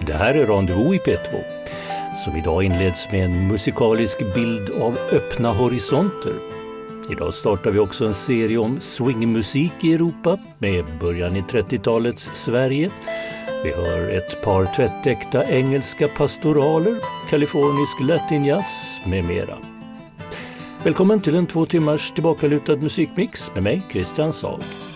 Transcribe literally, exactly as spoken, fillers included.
Det här är Rendezvous i P två, som idag inleds med en musikalisk bild av öppna horisonter. Idag startar vi också en serie om swingmusik i Europa med början i trettiotalets Sverige. Vi hör ett par tvättäkta engelska pastoraler, kalifornisk latinjazz med mera. Välkommen till en två timmars tillbakalutad musikmix med mig, Christian Saag.